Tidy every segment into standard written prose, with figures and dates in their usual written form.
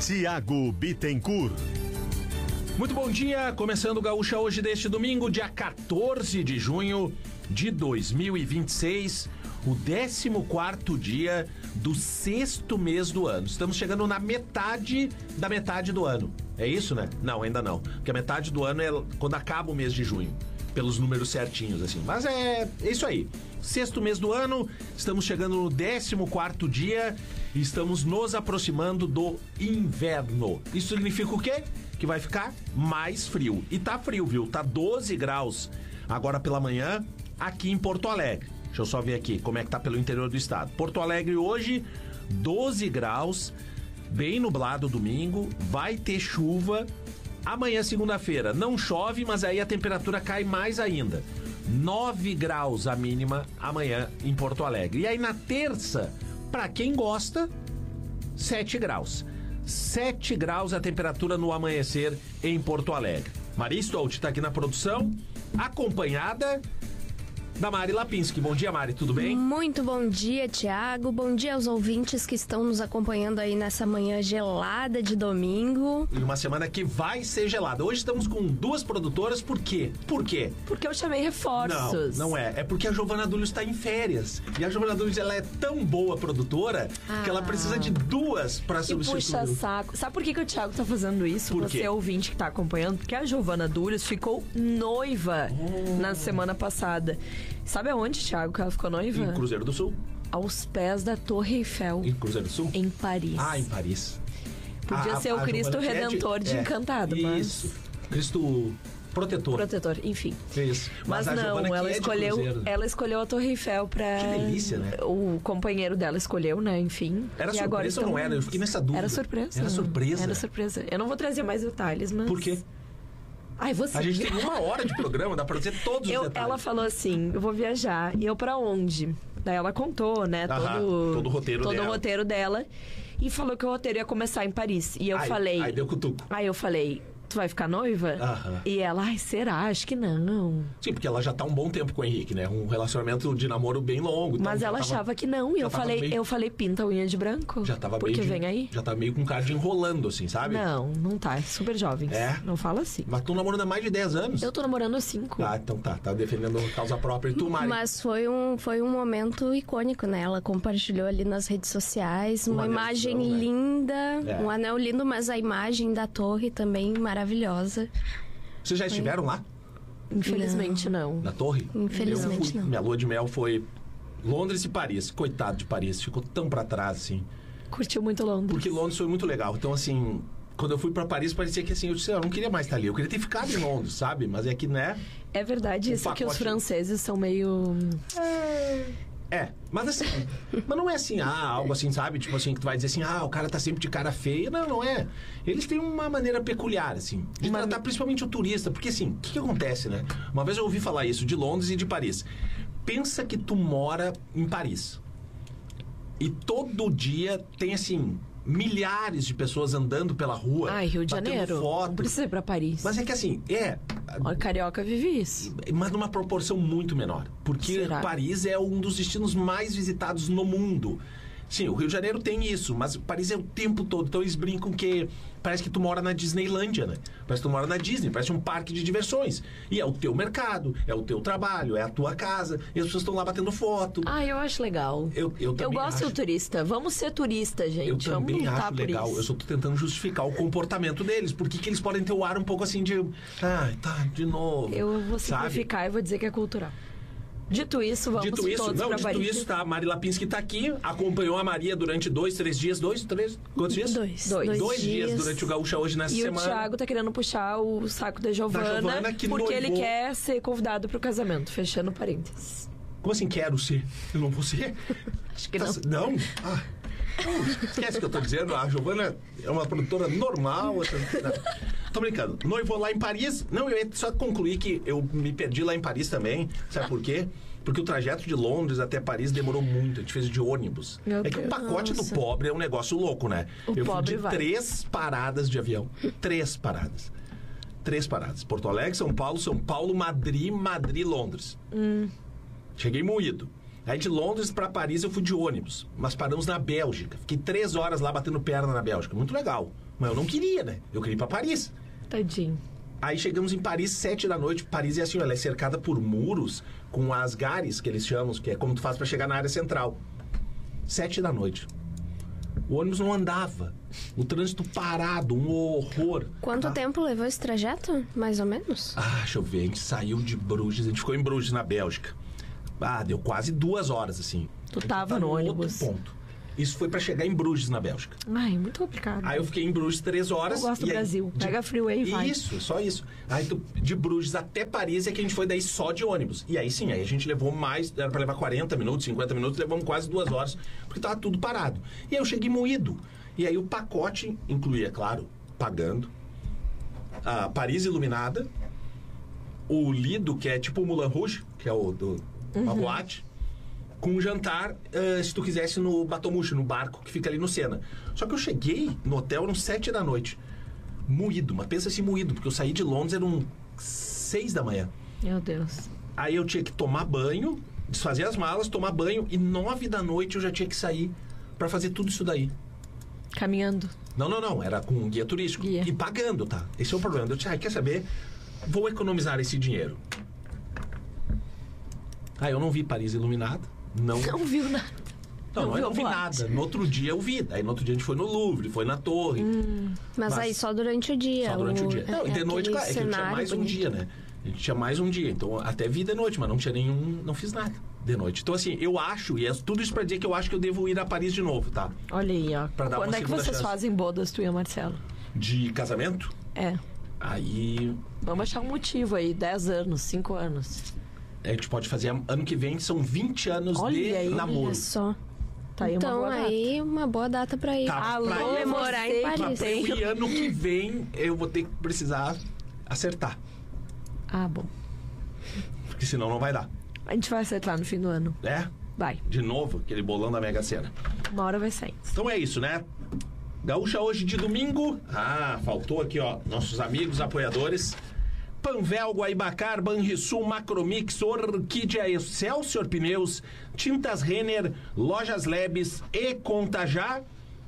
Tiago Bittencourt. Muito bom dia, começando o Gaúcha hoje deste domingo, dia 14 de junho de 2026, o 14º dia do 6º mês do ano. Estamos chegando na metade da metade do ano. É isso, né? Não, ainda não. Porque a metade do ano é quando acaba o mês de junho, pelos números certinhos, assim. Mas é isso aí. 6º mês do ano, estamos chegando no 14º dia e estamos nos aproximando do inverno. Isso significa o quê? Que vai ficar mais frio. E tá frio, viu? Tá 12 graus agora pela manhã aqui em Porto Alegre. Deixa eu só ver aqui como é que tá pelo interior do estado. Porto Alegre hoje, 12 graus, bem nublado domingo, vai ter chuva. Amanhã, segunda-feira, não chove, mas aí a temperatura cai mais ainda. 9 graus a mínima amanhã em Porto Alegre. E aí na terça, pra quem gosta, 7 graus. 7 graus a temperatura no amanhecer em Porto Alegre. Mari Stolt tá aqui na produção, acompanhada da Mari Lapinski. Bom dia, Mari, tudo bem? Muito bom dia, Tiago. Bom dia aos ouvintes que estão nos acompanhando aí nessa manhã gelada de domingo. E uma semana que vai ser gelada. Hoje estamos com duas produtoras, por quê? Por quê? Porque eu chamei reforços. Não é. É porque a Giovana Dúlio está em férias. E a Giovana Dúlio, ela é tão boa produtora que ela precisa de duas para substituir. Puxa saco. Sabe por que o Thiago tá fazendo isso? Por quê? Você ouvinte que tá acompanhando, porque a Giovana Dúlio ficou noiva na semana passada. Sabe aonde, Thiago, que ela ficou noiva? Em Cruzeiro do Sul. Aos pés da Torre Eiffel. Em Cruzeiro do Sul? Em Paris. Ah, em Paris. Podia ser o Cristo Redentor de Encantado, mas... Isso. Cristo Protetor. Protetor, enfim. Isso. Mas não, ela escolheu a Torre Eiffel pra... Que delícia, né? O companheiro dela escolheu, né? Enfim. Era e surpresa agora ou não era? Eu fiquei nessa dúvida. Era surpresa. Era surpresa. Era surpresa. Eu não vou trazer mais detalhes, mas... Por quê? Ai, você... A gente tem 1 hora de programa, dá pra dizer todos os detalhes. Ela falou assim, eu vou viajar, e eu pra onde? Daí ela contou, né, todo o roteiro dela, e falou que o roteiro ia começar em Paris. E eu falei... Aí deu cutuco. Aí eu falei... Tu vai ficar noiva? E ela, ai, será? Acho que não. Sim, porque ela já tá um bom tempo com o Henrique, né? Um relacionamento de namoro bem longo. Mas ela achava que não. E eu falei, pinta a unha de branco. Já tava porque vem aí. Já tá meio com cara de enrolando, assim, sabe? Não tá. Super jovens. É? Não fala assim. Mas tu namorando há mais de 10 anos? Eu tô namorando há 5. Ah, então tá. Tá defendendo causa própria. E tu, Mari? Mas foi um momento icônico, né? Ela compartilhou ali nas redes sociais uma imagem linda, um anel lindo, mas a imagem da torre também maravilhosa. Vocês já estiveram lá? Infelizmente não. Na torre? Infelizmente não. Minha lua de mel foi Londres e Paris. Coitado de Paris, ficou tão pra trás, assim. Curtiu muito Londres? Porque Londres foi muito legal. Então, assim, quando eu fui pra Paris, parecia que assim, eu disse, eu não queria mais estar ali. Eu queria ter ficado em Londres, sabe? Mas é que, né? É verdade, isso que os franceses são meio... Mas assim, mas não é assim, algo assim, sabe? Tipo assim, que tu vai dizer assim, o cara tá sempre de cara feia. Não é. Eles têm uma maneira peculiar, assim, de tratar principalmente o turista. Porque assim, o que acontece, né? Uma vez eu ouvi falar isso de Londres e de Paris. Pensa que tu mora em Paris. E todo dia tem, assim, milhares de pessoas andando pela rua. Ai, Rio de Janeiro. Foto. Não precisa ir pra Paris. Mas é que assim, O carioca vive isso. Mas numa proporção muito menor. Porque Paris é um dos destinos mais visitados no mundo. Sim, o Rio de Janeiro tem isso, mas Paris é o tempo todo. Então eles brincam que parece que tu mora na Disneylândia, né? Parece que tu mora na Disney, parece um parque de diversões. E é o teu mercado, é o teu trabalho, é a tua casa. E as pessoas estão lá batendo foto. Eu acho legal. Eu gosto do turista. Vamos ser turista, gente. Eu também acho legal. Eu só tô tentando justificar o comportamento deles. Por que eles podem ter o ar um pouco assim de... de novo. Eu vou simplificar e vou dizer que é cultural. Dito isso, vamos todos pra Paris. Dito isso, tá? A Mari Lapinski tá aqui, acompanhou a Maria durante 2, 3 dias. 2, 3? Quantos dias? 2 dias durante o Gaúcha hoje nessa semana. E o Thiago tá querendo puxar o saco da Giovana porque ele quer ser convidado pro casamento. Fechando parênteses. Como assim quero ser? Eu não vou ser? Acho que não. Não? Esquece o que eu tô dizendo. A Giovana é uma produtora normal. Tô brincando. Noivou lá em Paris. Não, eu ia só concluir que eu me perdi lá em Paris também. Sabe por quê? Porque o trajeto de Londres até Paris demorou muito. A gente fez de ônibus. Que o pacote do pobre é um negócio louco, né? Eu fui de 3 paradas de avião. 3 paradas. 3 paradas. Porto Alegre, São Paulo, Madrid, Londres. Cheguei moído. Aí de Londres pra Paris eu fui de ônibus. Mas paramos na Bélgica. Fiquei 3 horas lá batendo perna na Bélgica. Muito legal. Mas eu não queria, né? Eu queria ir pra Paris. Tadinho. Aí chegamos em Paris, 7 da noite. Paris é assim, ela é cercada por muros com as gares, que eles chamam, que é como tu faz pra chegar na área central. 7 da noite. O ônibus não andava. O trânsito parado, um horror. Quanto tempo levou esse trajeto, mais ou menos? Deixa eu ver. A gente saiu de Bruges, a gente ficou em Bruges, na Bélgica. Deu quase 2 horas, assim. Tu tava no ônibus. Outro ponto. Isso foi pra chegar em Bruges, na Bélgica. Ai, muito complicado. Aí eu fiquei em Bruges 3 horas. Eu gosto do Brasil. Pega a freeway e vai. Isso, só isso. Aí de Bruges até Paris é que a gente foi daí só de ônibus. E aí sim, aí a gente levou mais, era pra levar 40 minutos, 50 minutos, levamos quase 2 horas, porque tava tudo parado. E aí eu cheguei moído. E aí o pacote incluía, claro, pagando, a Paris iluminada, o Lido, que é tipo o Moulin Rouge, que é o do boate, com um jantar, se tu quisesse, no Batomuxo, no barco que fica ali no Sena. Só que eu cheguei no hotel, eram 7 da noite. Moído, mas pensa assim, moído, porque eu saí de Londres, eram 6 da manhã. Meu Deus. Aí eu tinha que tomar banho, desfazer as malas, tomar banho, e 9 da noite eu já tinha que sair pra fazer tudo isso daí. Caminhando? Não, era com um guia turístico. E pagando, tá? Esse é o problema. Eu disse, quer saber? Vou economizar esse dinheiro. Eu não vi Paris iluminada. Não viu nada. Não vi nada. No outro dia eu vi. Aí no outro dia a gente foi no Louvre, foi na torre. Mas aí só durante o dia. Só durante o dia. Não, e de noite, claro, é que a gente tinha mais um dia, né? A gente tinha mais um dia. Então até vi de noite, mas não tinha nenhum... Não fiz nada de noite. Então assim, eu acho, e é tudo isso pra dizer que eu acho que eu devo ir a Paris de novo, tá? Olha aí, ó. Quando é que vocês fazem bodas, tu e a Marcelo? De casamento? É. Aí... Vamos achar um motivo aí, 10 anos, 5 anos. A gente pode fazer ano que vem, são 20 anos de namoro. Olha só. Tá aí então, uma boa data. uma boa data pra ir. Tá, pra comemorar em Paris. E ano que vem eu vou ter que precisar acertar. Bom. Porque senão não vai dar. A gente vai acertar no fim do ano. É? Vai. De novo, aquele bolão da Mega Sena. Uma hora vai sair. Então é isso, né? Gaúcha hoje de domingo. Faltou aqui, ó, nossos amigos apoiadores. Panvel, Guaibacar, Banrisul, Macromix, Orquídea, Excelsior Pneus, Tintas Renner, Lojas Lebes e Contajá.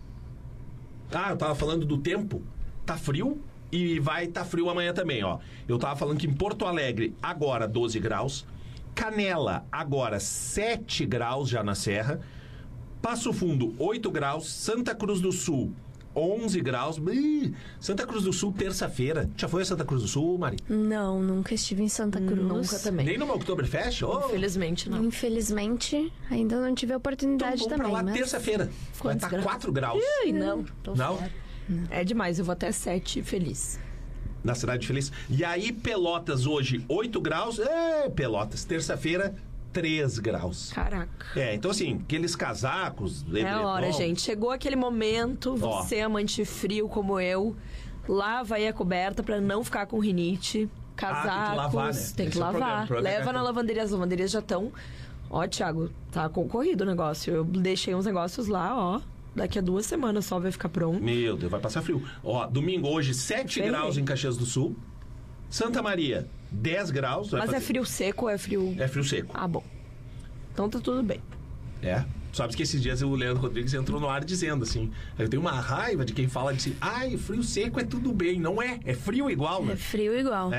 Eu tava falando do tempo. Tá frio e vai tá frio amanhã também, ó. Eu tava falando que em Porto Alegre, agora 12 graus. Canela, agora 7 graus já na Serra. Passo Fundo, 8 graus. Santa Cruz do Sul, 11 graus. Santa Cruz do Sul, terça-feira. Já foi a Santa Cruz do Sul, Mari? Não, nunca estive em Santa Cruz. Nunca também. Nem numa Oktoberfest? Infelizmente, não. Infelizmente, ainda não tive a oportunidade então, vamos também. Pra lá terça-feira. Vai estar 4 graus. Não. Não? É demais, eu vou até 7 feliz. Na Cidade Feliz. E aí, Pelotas hoje, 8 graus. Pelotas, terça-feira, 3 graus. Caraca. Então assim, aqueles casacos... É a hora, gente. Chegou aquele momento, você amante frio como eu, lava aí a coberta pra não ficar com rinite. Casacos, tem que lavar, né? Tem que lavar. Leva na lavanderia, as lavanderias já estão... Ó, Thiago, tá concorrido o negócio. Eu deixei uns negócios lá, ó. Daqui a 2 semanas só vai ficar pronto. Meu Deus, vai passar frio. Ó, domingo hoje, 7 graus em Caxias do Sul. Santa Maria, 10 graus. Mas é frio seco ou é frio... É frio seco. Bom. Então tá tudo bem. Sabe que esses dias o Leandro Rodrigues entrou no ar dizendo assim, eu tenho uma raiva de quem fala assim, frio seco é tudo bem. Não é frio igual, né? É frio igual.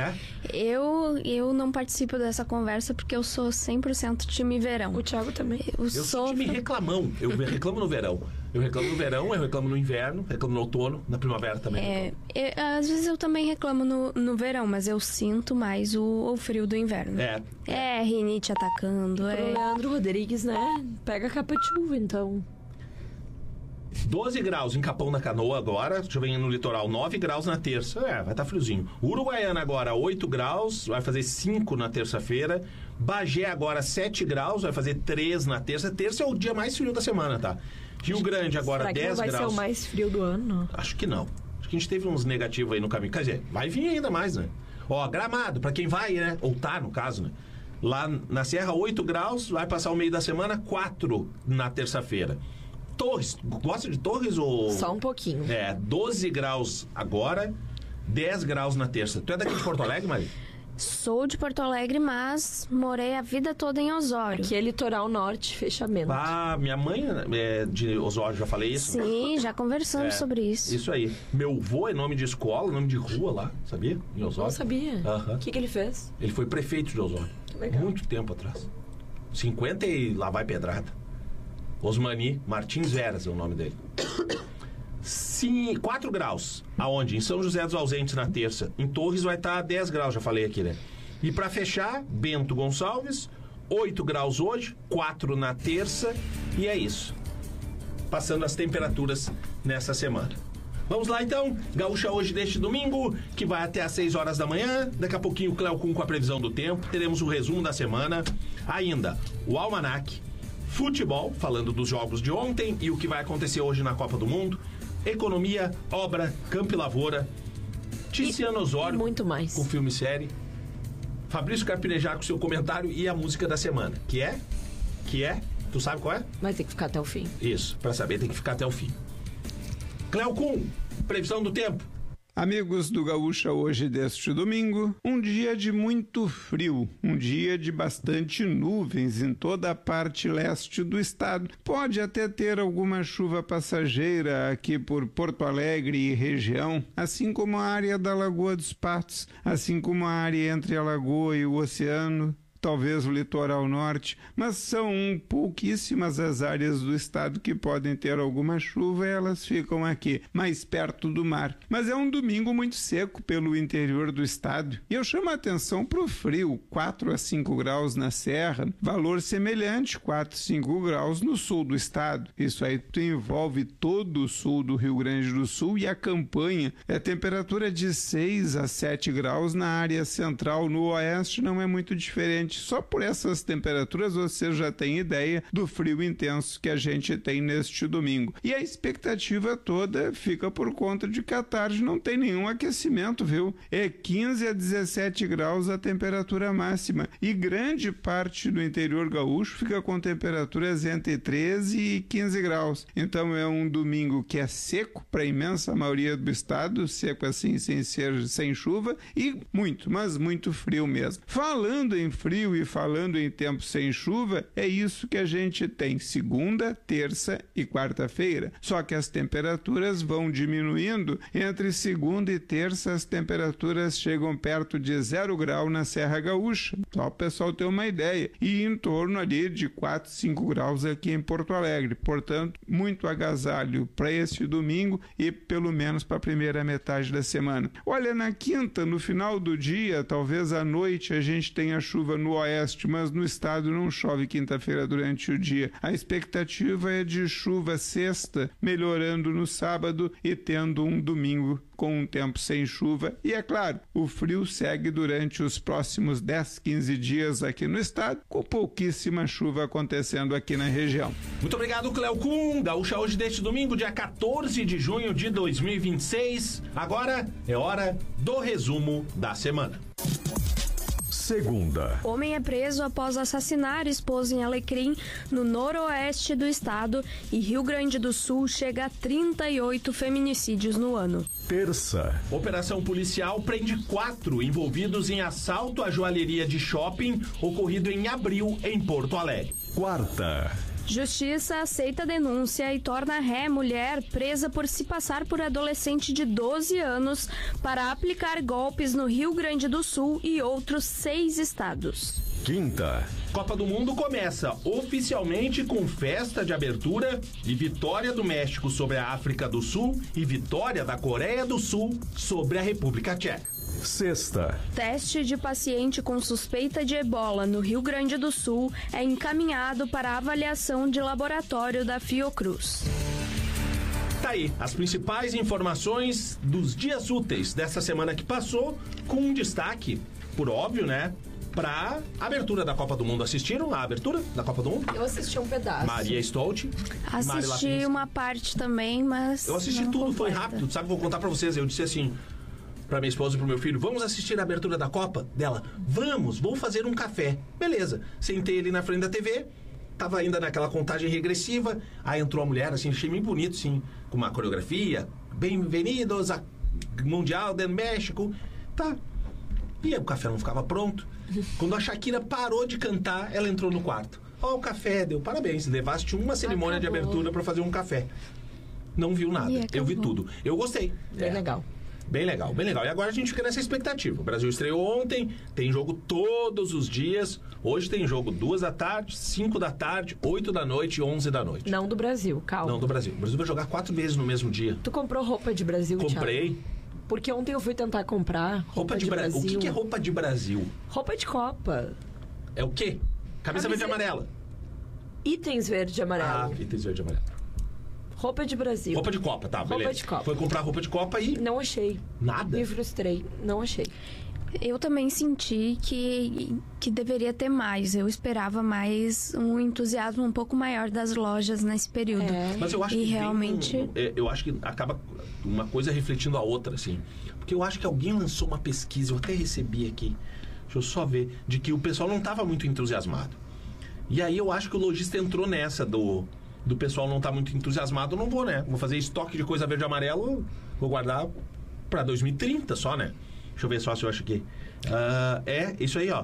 Eu não participo dessa conversa porque eu sou 100% time verão. O Thiago também. Eu sou time reclamão. Eu reclamo no verão. Eu reclamo no verão, eu reclamo no inverno, reclamo no outono, na primavera também. Às vezes eu também reclamo no verão, mas eu sinto mais o frio do inverno. Rinite atacando. Pro Leandro Rodrigues, né? Pega a capa de chuva, então. 12 graus em Capão da Canoa agora, deixa eu ver no litoral, 9 graus na terça, vai estar friozinho. Uruguaiana agora 8 graus, vai fazer 5 na terça-feira. Bagé agora 7 graus, vai fazer 3 na terça. Terça é o dia mais frio da semana, tá? Rio Grande agora 10 graus. Será que não vai ser o mais frio do ano? Acho que não. Acho que a gente teve uns negativos aí no caminho. Quer dizer, vai vir ainda mais, né? Ó, Gramado, pra quem vai, né? Ou tá, no caso, né? Lá na Serra, 8 graus, vai passar o meio da semana, 4 na terça-feira. Torres, gosta de Torres ou... Só um pouquinho. 12 graus agora, 10 graus na terça. Tu é daqui de Porto Alegre, Maria? Sou de Porto Alegre, mas morei a vida toda em Osório. Aqui é litoral norte, fechamento. Minha mãe é de Osório, já falei isso? Sim, já conversamos sobre isso. Isso aí. Meu avô é nome de escola, nome de rua lá, sabia? Em Osório. Não sabia. O que ele fez? Ele foi prefeito de Osório. Que legal. Muito tempo atrás. 50 e lá vai pedrada. Osmani Martins Veras é o nome dele. 4 graus. Aonde? Em São José dos Ausentes na terça. Em Torres vai estar 10 graus, já falei aqui, né? E pra fechar, Bento Gonçalves, 8 graus hoje, 4 na terça. E é isso. Passando as temperaturas nessa semana. Vamos lá então, Gaúcha hoje deste domingo, que vai até às 6 horas da manhã. Daqui a pouquinho o Cléo Kuhn com a previsão do tempo. Teremos o resumo da semana. Ainda o Almanac, futebol, falando dos jogos de ontem e o que vai acontecer hoje na Copa do Mundo. Economia, obra, campo e lavoura. Tiziano Osório. E muito mais. Com filme e série. Fabrício Carpinejar com seu comentário e a música da semana. Que é? Tu sabe qual é? Vai ter que ficar até o fim. Isso, pra saber tem que ficar até o fim. Cléo Kuhn, previsão do tempo. Amigos do Gaúcha hoje deste domingo, um dia de muito frio, um dia de bastante nuvens em toda a parte leste do estado. Pode até ter alguma chuva passageira aqui por Porto Alegre e região, assim como a área da Lagoa dos Patos, assim como a área entre a lagoa e o oceano. Talvez o litoral norte, mas são pouquíssimas as áreas do estado que podem ter alguma chuva e elas ficam aqui, mais perto do mar. Mas é um domingo muito seco pelo interior do estado. E eu chamo a atenção para o frio, 4 a 5 graus na serra, valor semelhante, 4 a 5 graus no sul do estado. Isso aí envolve todo o sul do Rio Grande do Sul e a campanha. É temperatura de 6 a 7 graus na área central, no oeste não é muito diferente. Só por essas temperaturas você já tem ideia do frio intenso que a gente tem neste domingo. E a expectativa toda fica por conta de que à tarde não tem nenhum aquecimento, viu? É 15 a 17 graus a temperatura máxima. E grande parte do interior gaúcho fica com temperaturas entre 13 e 15 graus. Então é um domingo que é seco para a imensa maioria do estado, seco assim sem chuva e muito, mas muito frio mesmo. Falando em frio e falando em tempo sem chuva, é isso que a gente tem segunda, terça e quarta-feira. Só que as temperaturas vão diminuindo. Entre segunda e terça as temperaturas chegam perto de 0 grau na Serra Gaúcha. Só o pessoal ter uma ideia. E em torno ali de 4, 5 graus aqui em Porto Alegre. Portanto, muito agasalho para esse domingo e pelo menos para a primeira metade da semana. Olha, na quinta, no final do dia, talvez à noite, a gente tenha chuva no oeste, mas no estado não chove quinta-feira durante o dia. A expectativa é de chuva sexta, melhorando no sábado e tendo um domingo com um tempo sem chuva. E é claro, o frio segue durante os próximos 10, 15 dias aqui no estado, com pouquíssima chuva acontecendo aqui na região. Muito obrigado, Cléo Kuhn. Gaúcha hoje deste domingo, dia 14 de junho de 2026. Agora é hora do resumo da semana. Segunda. Homem é preso após assassinar esposa em Alecrim, no noroeste do estado, e Rio Grande do Sul chega a 38 feminicídios no ano. Terça. Operação policial prende 4 envolvidos em assalto à joalheria de shopping ocorrido em abril em Porto Alegre. Quarta. Justiça aceita a denúncia e torna ré mulher presa por se passar por adolescente de 12 anos para aplicar golpes no Rio Grande do Sul e outros 6 estados. Quinta. Copa do Mundo começa oficialmente com festa de abertura e vitória do México sobre a África do Sul e vitória da Coreia do Sul sobre a República Tcheca. Sexta. Teste de paciente com suspeita de ebola no Rio Grande do Sul é encaminhado para avaliação de laboratório da Fiocruz. Tá aí, as principais informações dos dias úteis dessa semana que passou, com um destaque, por óbvio, né? Pra abertura da Copa do Mundo. Assistiram a abertura da Copa do Mundo? Eu assisti um pedaço. Maria Stolt. Assisti uma parte também, mas... Eu assisti tudo, foi rápido. Sabe, vou contar pra vocês. Eu disse assim pra minha esposa e pro meu filho: vamos assistir a abertura da Copa? Dela: vamos, vou fazer um café. Beleza. Sentei ali na frente da TV, tava ainda naquela contagem regressiva. Aí entrou a mulher, assim, achei bem bonito, assim, com uma coreografia. Bem-vindos a Mundial do México. Tá. E aí o café não ficava pronto. Quando a Shakira parou de cantar, ela entrou no quarto. Ó, o café, deu parabéns. Levaste uma cerimônia de abertura pra fazer um café. Não viu nada. Eu vi tudo. Eu gostei. Bem legal. Bem legal, bem legal. E agora a gente fica nessa expectativa. O Brasil estreou ontem, tem jogo todos os dias. Hoje tem jogo 2 da tarde, 5 da tarde, 8 da noite e 11 da noite. Não do Brasil, calma. Não do Brasil. O Brasil vai jogar 4 vezes no mesmo dia. Tu comprou roupa de Brasil, Comprei. Thiago? Porque ontem eu fui tentar comprar roupa de Brasil. O que é roupa de Brasil? Roupa de Copa. É o quê? Camisa verde e amarela. Itens verde e amarelo. Itens verde e amarelo. Roupa de Brasil. Roupa de Copa, tá, beleza. Roupa de Copa. Foi comprar roupa de Copa e... Não achei. Nada? Me frustrei. Não achei. Eu também senti que deveria ter mais. Eu esperava mais um entusiasmo um pouco maior das lojas nesse período. Mas eu acho que realmente... eu acho que acaba uma coisa refletindo a outra, assim. Porque eu acho que alguém lançou uma pesquisa, eu até recebi aqui, deixa eu só ver, de que o pessoal não estava muito entusiasmado. E aí eu acho que o lojista entrou nessa do pessoal não estar muito entusiasmado, eu não vou, né? Vou fazer estoque de coisa verde e amarelo, vou guardar pra 2030 só, né? Deixa eu ver só se eu acho aqui. Isso aí, ó.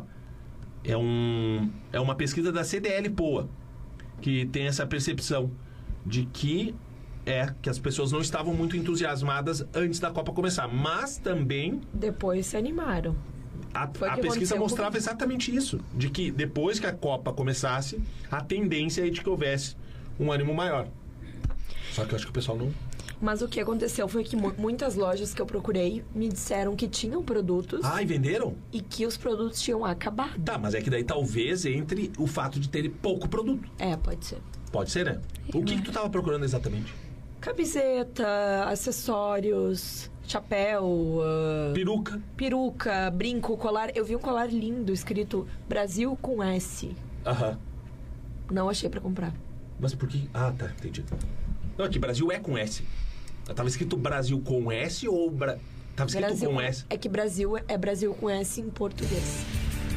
É uma pesquisa da CDL Poa, que tem essa percepção de que as pessoas não estavam muito entusiasmadas antes da Copa começar. Mas também... Depois se animaram. A pesquisa mostrava exatamente isso. De que depois que a Copa começasse, a tendência é de que houvesse um ânimo maior. Só que eu acho que o pessoal não... Mas o que aconteceu foi que muitas lojas que eu procurei me disseram que tinham produtos... e venderam? E que os produtos tinham acabado. Tá, mas é que daí talvez entre o fato de ter pouco produto. Pode ser. Pode ser, né? O que tu tava procurando exatamente? Camiseta, acessórios, chapéu... Peruca, brinco, colar. Eu vi um colar lindo escrito Brasil com S. Não achei pra comprar. Mas por que... tá, entendi. Não, aqui Brasil é com S. Tava escrito Brasil com S ou... Tava escrito Brasil com S. É que Brasil é Brasil com S em português.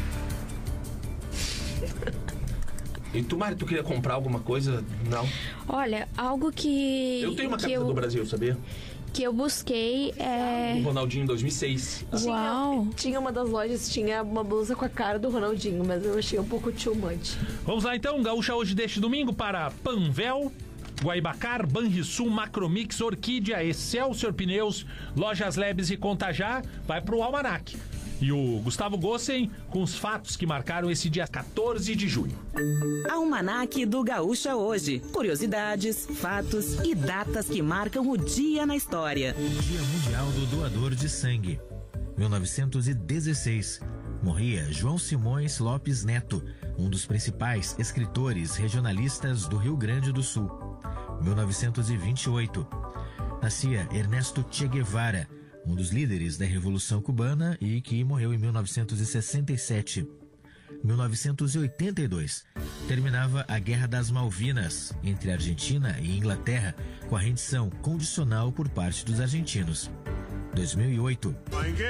E tu, Mari, tu queria comprar alguma coisa? Não? Olha, algo que... Eu tenho uma camisa do Brasil, sabia? Que eu busquei o Ronaldinho em 2006. Uau! Tinha uma das lojas, tinha uma blusa com a cara do Ronaldinho, mas eu achei um pouco too much. Vamos lá então, Gaúcha hoje deste domingo para Panvel, Guaibacar, Banrisul, Macromix, Orquídea, Excelsior Pneus, Lojas Lebes e Contajá, vai pro Almanac. E o Gustavo Gossen com os fatos que marcaram esse dia 14 de junho. Almanac do Gaúcha hoje. Curiosidades, fatos e datas que marcam o dia na história. Dia Mundial do Doador de Sangue. 1916. Morria João Simões Lopes Neto, um dos principais escritores regionalistas do Rio Grande do Sul. 1928. Nascia Ernesto Che Guevara, um dos líderes da Revolução Cubana e que morreu em 1967. 1982. Terminava a Guerra das Malvinas entre Argentina e Inglaterra com a rendição condicional por parte dos argentinos. 2008.